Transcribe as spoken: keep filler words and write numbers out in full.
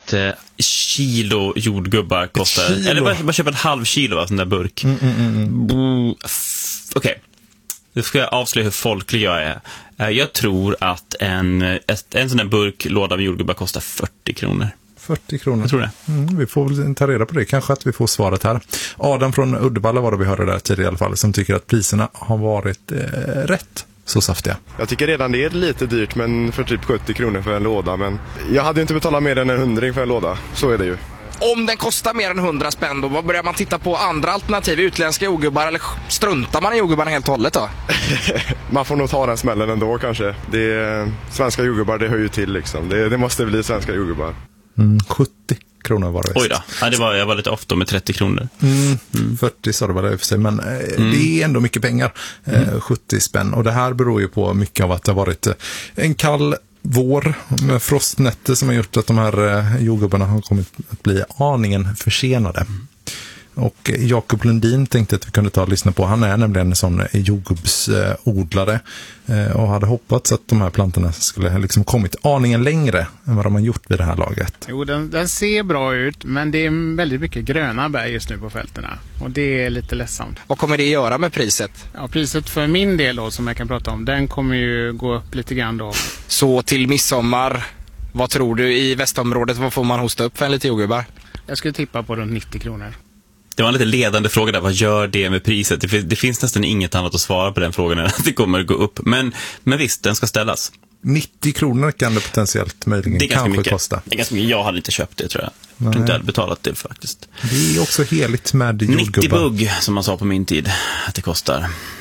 ett eh, kilo jordgubbar kostar. Kilo. Eller bara, bara köpa en halv kilo av sån där burk. Mm, mm, mm. F- Okej. Okay. Nu ska jag avslöja hur folklig jag är. Eh, jag tror att en, ett, en sån där burk låda med jordgubbar kostar fyrtio kronor. fyrtio kronor. Jag tror det. Mm, vi får väl ta reda på det. Kanske att vi får svaret här. Adam från Uddevalla var det vi hörde där tidigare i alla fall, som tycker att priserna har varit eh, rätt så saftiga. Jag tycker redan det är lite dyrt, men för typ sjuttio kronor för en låda. Men jag hade inte betalat mer än en hundring för en låda. Så är det ju. Om den kostar mer än hundra spänn, då börjar man titta på andra alternativ, utländska jordgubbar, eller struntar man i jordgubbarna helt och hållet då? Man får nog ta den smällen ändå kanske. Det är, svenska jordgubbar, det hör ju till liksom. Det, det måste bli svenska jordgubbar. Mm, sjuttio kronor var det. Oj då, ja, det var, jag var lite off då med trettio kronor. Mm, mm. fyrtio sa det var det för sig, men eh, mm. det är ändå mycket pengar. Eh, mm. sjuttio spänn. Och det här beror ju på mycket av att det har varit eh, en kall vår med frostnätter som har gjort att de här eh, jordgubbarna har kommit att bli aningen försenade. Mm. Och Jakob Lundin tänkte att vi kunde ta och lyssna på. Han är nämligen en sån jordgubbsodlare eh, och hade hoppats att de här plantorna skulle liksom kommit aningen längre än vad de har gjort vid det här laget. Jo, den, den ser bra ut, men det är väldigt mycket gröna bär just nu på fälterna. Och det är lite ledsamt. Vad kommer det göra med priset? Ja, priset för min del då, som jag kan prata om, den kommer ju gå upp lite grann då. Så till midsommar, vad tror du i västområdet, vad får man hosta upp för en lite jordgubbar? Jag skulle tippa på runt nittio kronor. Det var en lite ledande fråga där. Vad gör det med priset? Det, det finns nästan inget annat att svara på den frågan än att det kommer att gå upp. Men, men visst, den ska ställas. nittio kronor kan det potentiellt möjligen det är kanske mycket. kosta. Det är ganska mycket. Jag hade inte köpt det, tror jag. Nej. Jag tror inte jag hade betalat det faktiskt. Det är också heligt med jordgubbar. nittio bugg, som man sa på min tid, att det kostar.